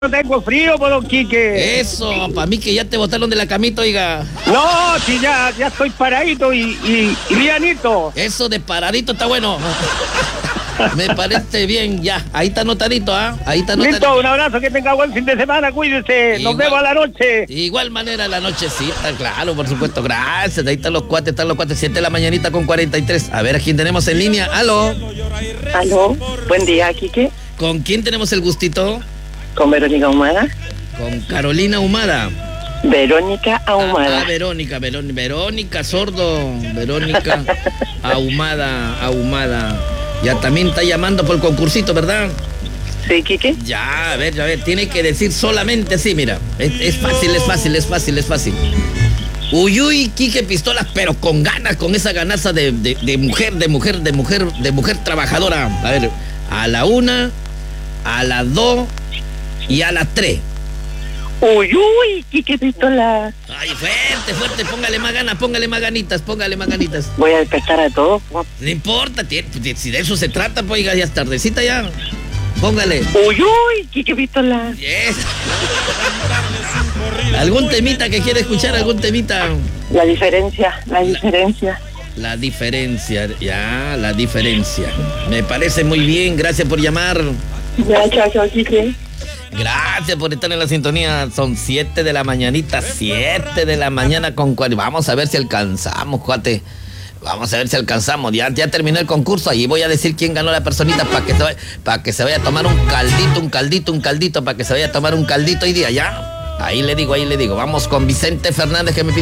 No tengo frío, por don Quique. Eso, para mí que ya te botaron de la camita, oiga. No, si ya estoy paradito y lianito. Eso de paradito está bueno. Me parece bien, ya. Ahí está anotadito, ¿ah? Ahí está anotadito. Listo, un abrazo, que tenga buen fin de semana, cuídese. Nos vemos a la noche. Igual manera la nochecita, claro, por supuesto. Gracias, ahí están los cuates, 7 de la mañanita con 43. A ver, ¿a quién tenemos en línea? ¿Aló? Aló, buen día, Quique. ¿Con quién tenemos el gustito? Con Verónica Ahumada. Con Carolina Ahumada. Verónica Ahumada. Verónica Sordo. Verónica Ahumada. Ya también está llamando por el concursito, ¿verdad? Sí, Quique. Ya, a ver, tiene que decir solamente así, mira. Es fácil. Uy, Quique Pistolas, pero con ganas, con esa ganaza de mujer trabajadora. A ver, a la 1, a la 2 y a la 3. Uy, Quique Pistola. Ay, fuerte, póngale más ganas, póngale más ganitas. Voy a despertar a todos. No importa, si de eso se trata, pues ya es tardecita ya. Póngale. Uy, Quique Pistola. Yes. ¿Algún temita que quiera escuchar? ¿Algún temita? La diferencia. La diferencia. Me parece muy bien, gracias por llamar. Ya, chao, Quique. Gracias por estar en la sintonía. Son 7 de la mañanita, 7 de la mañana con 40. Vamos a ver si alcanzamos, cuate. Vamos a ver si alcanzamos. Ya terminó el concurso. Ahí voy a decir quién ganó la personita para que se vaya a tomar un caldito, para que se vaya a tomar un caldito hoy día, ¿ya? Ahí le digo. Vamos con Vicente Fernández, que me pidió.